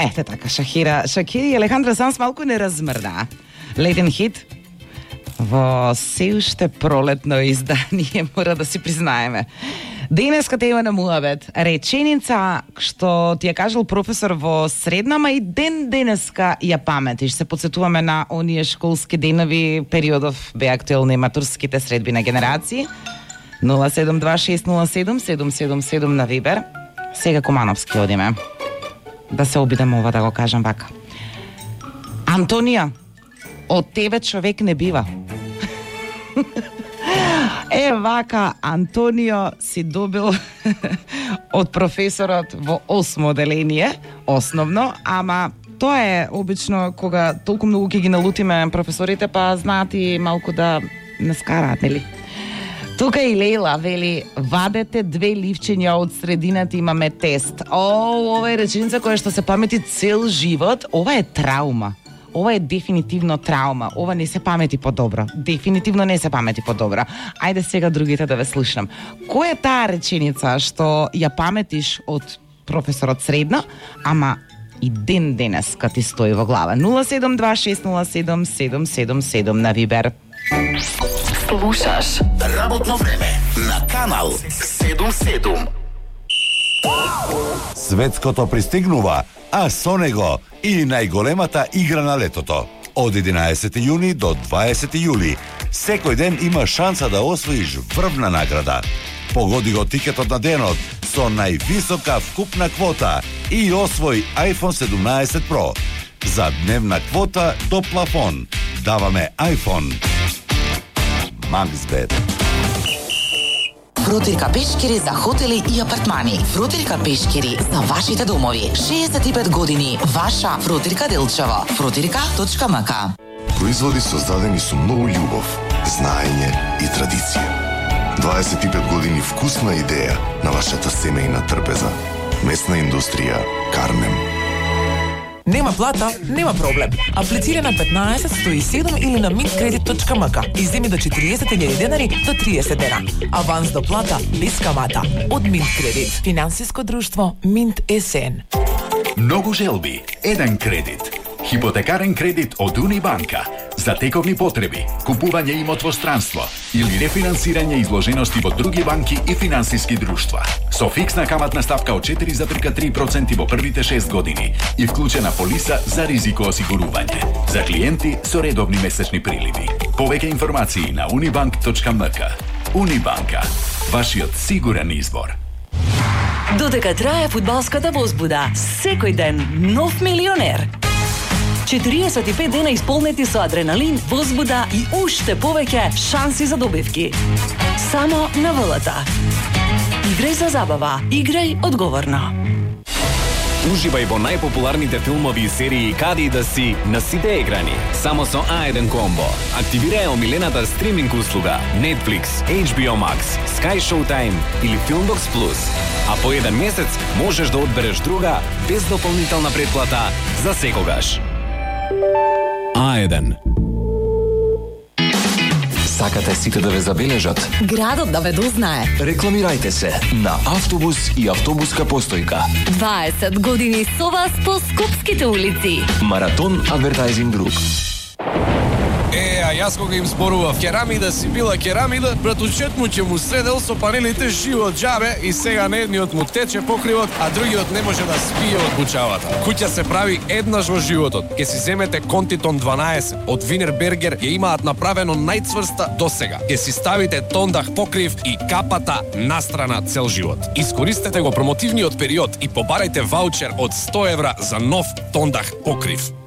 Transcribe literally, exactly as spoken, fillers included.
Ете така, Шахира, Шакира и Алехандро Санс малку не размрда. Летен хит во се уште пролетно издание, мора да си признаеме. Денеска тема на муабет, реченица што ти ја кажал професор во среднама и ден денеска ја паметиш. Се подсетуваме на оние школски денови, периодов бе актуелни матурските средби на генерации. нула седум два шест нула седум седум седум седум на Вибер. Сега Комановски одиме. Да се обидам ова да го кажам вака. Антонија, од тебе човек не бива. Е, вака, Антонио си добил од професорот во осмо оделение, основно, ама тоа е обично кога толку многу ќе ги налутиме професорите, па знаат и малку да не скараат, нели? Тука и Лейла вели, вадете две ливчења од средината, имаме тест. О, ова е реченица која што се памети цел живот, ова е траума. Ова е дефинитивно траума. Ова не се памети подобро. Дефинитивно не се памети подобро. Ајде сега другите да ве слушнам. Која е таа реченица што ја паметиш од професорот средно, ама и ден денеска ти стои во глава? нула седум два шест нула седум седум седум седум на Вибер. Слушаш Работно време на Канал седум седум. Светското пристигнува, а со него и најголемата игра на летото. Од единаесети јуни до дваесети јули, секој ден има шанса да освоиш врвна награда. Погоди го тикетот на денот со највисока вкупна квота и освој iPhone седумнаесет Pro. За дневна квота до плафон даваме iPhone. Максбет. Фрутирка пешкири за хотели и апартмани. Фрутирка пешкири за вашите домови. шеесет и пет години. Ваша Фрутирка Делчево. фрутирка точка ем ка. Производи создадени со многу љубов, знаење и традиција. дваесет и пет години вкусна идеја на вашата семејна трпеза. Месна индустрија Кармем. Нема плата, нема проблем. Аплицира на петнаесет сто и седум или на mintkredit точка ем ка и земи до четириесет илјади денари до триесет дена. Аванс до плата без камата од Mintkredit. Финансиско друштво Mint ес-ен. Многу желби, еден кредит. Хипотекарен кредит од Унибанка за тековни потреби, купување имот во странство или рефинансирање изложености во други банки и финансиски друштва. Со фиксна каматна ставка од четири зарез три проценти во првите шест години и вклучена полиса за ризико осигурување. За клиенти со редовни месечни приливи. Повеќе информации на unibank точка ем ка. Унибанка, вашиот сигурен избор. Додека трае фудбалската возбуда, секој ден нов милионер. четириесет и пет дена исполнети со адреналин, возбуда и уште повеќе шанси за добивки. Само на ВЛТ. Играј за забава, играј одговорно. Уживај во најпопуларните филмови и серии каде и да си на сите екрани. Само со А еден комбо. Активирај омилената стриминг услуга Netflix, Ейч Би О Max, Sky Showtime или Filmbox Plus. А по еден месец можеш да одбереш друга без дополнителна претплата за секогаш. А еден. Сакате сите да ве забележат? Градот да ве дознае. Рекламирајте се на автобус и автобуска постојка. дваесет години со вас по скопските улици. Маратон Адвертајзинг Груп. Е, а јас кога им зборував керамида си била керамида, братучет му ќе му средел со панелите живо од џабе и сега на едниот му тече покривот, а другиот не може да спие од бучавата. Куќа се прави еднаш во животот. Ке си земете Контитон дванаесет од Винербергер, ја имаат направено најцврста досега. Ке си ставите тондах покрив и капата настрана цел живот. Искористете го промотивниот период и побарајте ваучер од сто евра за нов тондах покрив.